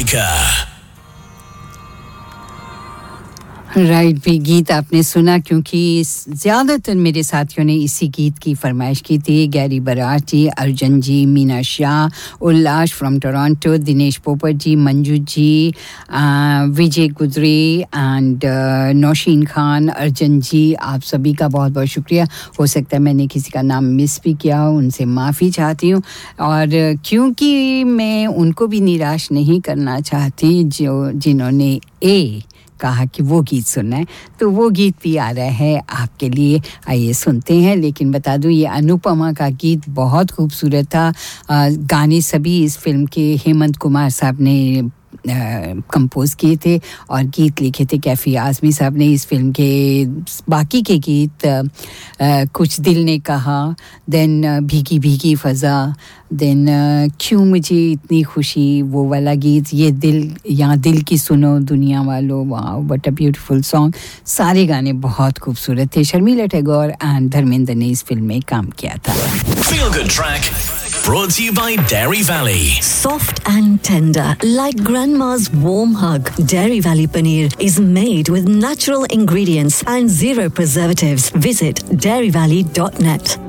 Maker. Right भी गीत आपने सुना क्योंकि ज़्यादातर मेरे साथियों ने इसी गीत की फरमाइश की थी Gary baraat ji Arjun ji Meena Shah Ullas from Toronto Dinesh पोपट जी मंजू जी विजय गुजरी एंड नौशीन खान अर्जुन जी आप सभी का बहुत बहुत शुक्रिया हो सकता है मैंने किसी का नाम मिस भी किया उनसे माफ़ी चाहती हूँ और क्योंकि मैं उनको भी निराश नहीं करना चाहती जिन्होंने कहा कि वो गीत सुनना है तो वो गीत भी आ रहा है आपके लिए आइए सुनते हैं लेकिन बता दूं ये अनुपमा का गीत बहुत खूबसूरत था गाने सभी इस फिल्म के हेमंत कुमार साहब ने कंपोज किए थे और गीत लिखे थे कैफी आज़मी साहब ने इस फिल्म के बाकी के गीत कुछ दिल ने कहा देन भीगी भीगी फ़ज़ा देन क्यों मुझे इतनी खुशी वो वाला गीत ये दिल यहाँ दिल की सुनो दुनिया वालों wow what a beautiful song सारे गाने बहुत खूबसूरत थे शर्मिला टैगोर एंड धर्मेंद्र ने इस फिल्म में काम किया था Feel Good Track brought to you by Dairy Valley. Soft and tender, like grandma's warm hug. Dairy Valley paneer is made with natural ingredients and zero preservatives. Visit dairyvalley.net.